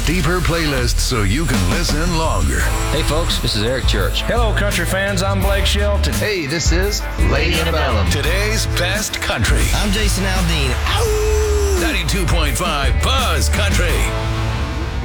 deeper playlists so you can listen longer. Hey folks, this is Eric Church. Hello country fans, I'm Blake Shelton. Hey, this is Lady Antebellum. Today's best country. I'm Jason Aldean. 92.5 Buzz Country.